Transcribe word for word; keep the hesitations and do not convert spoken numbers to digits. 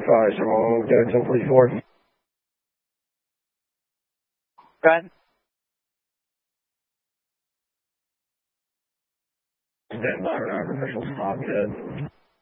five, so Jackson forty-four. Go ahead. Stand by for non-commercial stop, good.